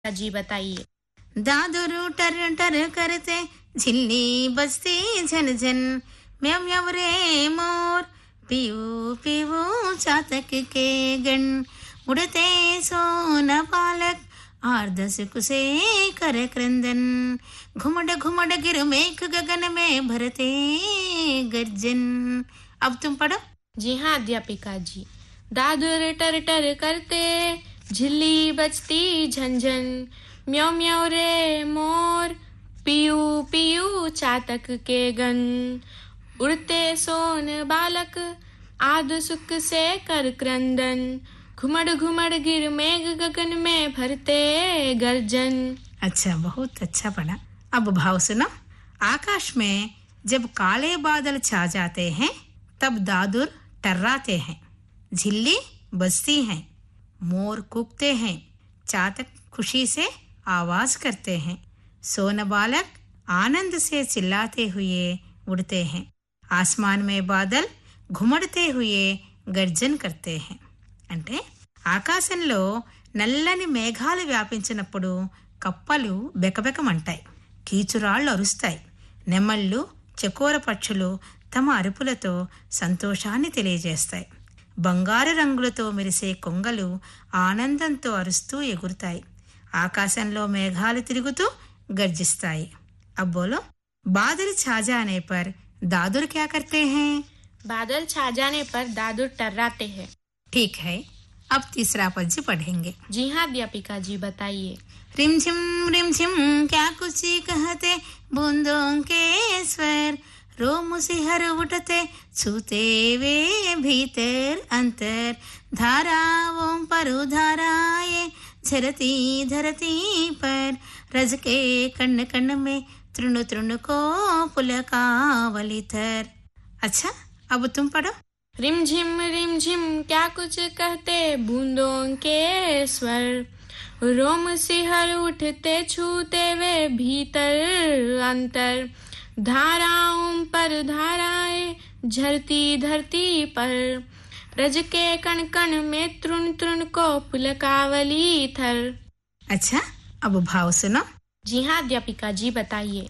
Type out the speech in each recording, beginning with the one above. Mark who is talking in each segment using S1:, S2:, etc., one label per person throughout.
S1: जी बताइए।
S2: दादुरु टर टर करते झिल्ली बजती झन झन म्याव म्याव रे मोर पीऊ पीऊ चातक के गण उड़ते सोना पालक आर्ध सुख से कर क्रंदन घुमड़ घुमड़ गिर मेघ गगन में भरते गर्जन। अब तुम पढ़ो।
S1: जी हाँ अध्यापिका जी। दादुर टर टर करते झिल्ली बजती झंझन म्याऊ म्याऊ रे मोर पीयू पीयू चातक के गन उड़ते सोन बालक आद सुख से कर क्रंदन घुमड़ घुमड़ गिर मेघ गगन में भरते गर्जन।
S2: अच्छा, बहुत अच्छा पढ़ा। अब भाव सुनो। आकाश में जब काले बादल छा जाते हैं तब दादुर टर्राते हैं, झिल्ली बजती हैं, मोर कूकते हैं, चातक खुशी से आवाज करते हैं, सोन बालक आनंद से चिल्लाते हुए उड़ते हैं, आसमान में बादल घुमड़ते हुए गर्जन करते हैं। అంటే ఆకాశంలో నల్లని మేఘాలు వ్యాపించినప్పుడు కప్పలు బెకబెకమంటాయి, కీచురాళ్ళు అరుస్తాయి, నెమళ్ళు చకోర పక్షులు తమ అరుపులతో సంతోషాన్ని తెలియజేస్తాయి, బంగారు రంగులతో మెరిసే కొంగలు ఆనందంతో అరుస్తూ ఎగురుతాయి, ఆకాశంలో మేఘాలు తిరుగుతూ गर्जिस्ताई। अब बोलो, बादल छा जाने पर दादुर क्या करते हैं?
S1: बादल छा जाने पर दादुर टर्राते हैं।
S2: ठीक है, अब तीसरा पद्य पढ़ेंगे।
S1: जी हाँ अध्यापिका जी बताइए।
S2: रिमझिम क्या कुछ कहते बूंदों के स्वर रोम सिहर उठते छूते वे भीतर अंतर धाराओं पर धाराएं झरती धरती पर रज के कण कण में तृण तृण को पुलकावली थर। अच्छा, अब तुम पढ़ो।
S1: रिमझिम क्या कुछ कहते बूंदों के स्वर रोम सिहर उठते छूते वे भीतर अंतर धाराओं पर धाराएं झरती धरती पर रज के कण कण में तृण तृण को पुलकावली थर।
S2: अच्छा, अब भाव सुनो।
S1: जी हाँ अध्यापिका जी बताइए।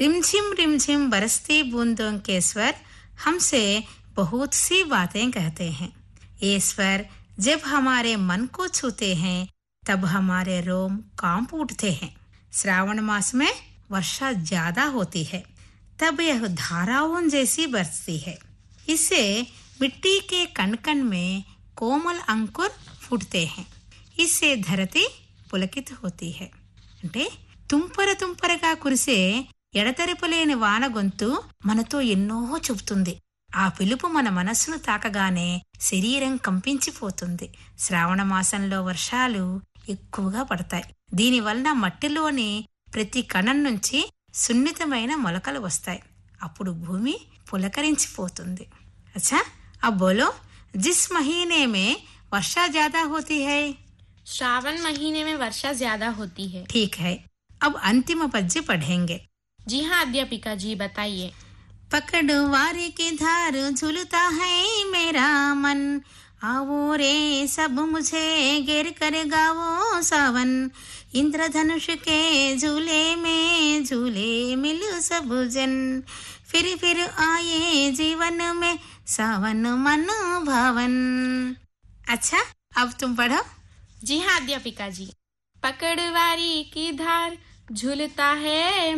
S2: रिमझिम बरसती बूंदों के स्वर हमसे बहुत सी बातें कहते हैं। ये स्वर जब हमारे मन को छूते हैं तब हमारे रोम कांप उठते हैं। श्रावण मास में वर्षा ज्यादा होती है, तब यह धाराओं जैसी बरसती है। इससे मिट्टी के कण कण में कोमल अंकुर फूटते हैं। इससे धरती पुलकित होती है। అంటే తుంపరగా కురిసే ఎడతెరపలేని వాన గొంతు మనతో ఎన్నో చెబుతుంది. ఆ పిలుపు మన మనస్సును తాకగానే శరీరం కంపించిపోతుంది. శ్రావణ మాసంలో వర్షాలు ఎక్కువగా పడతాయి. దీనివల్ల మట్టిలోని ప్రతి కణం నుంచి సున్నితమైన మొలకలు వస్తాయి. అప్పుడు భూమి పులకరించిపోతుంది. अच्छा, अब बोलो, जिस महीने में वर्षा ज्यादा होती है?
S1: श्रावण महीने में वर्षा ज्यादा होती है।
S2: ठीक है, अब अंतिम पद्य पढ़ेंगे।
S1: जी हाँ अध्यापिका जी बताइए।
S2: पकड़ वारी की धार झूलता है मेरा मन आओ रे सब मुझे घेर कर गाओ सावन इंद्रधनुष के झूले में झूले मिलो सब जन फिर आए जीवन में सावन मन भावन। अच्छा, अब तुम पढ़ो।
S1: जी हाँ अध्यापिका जी। पकड़वारी की धार झूलता है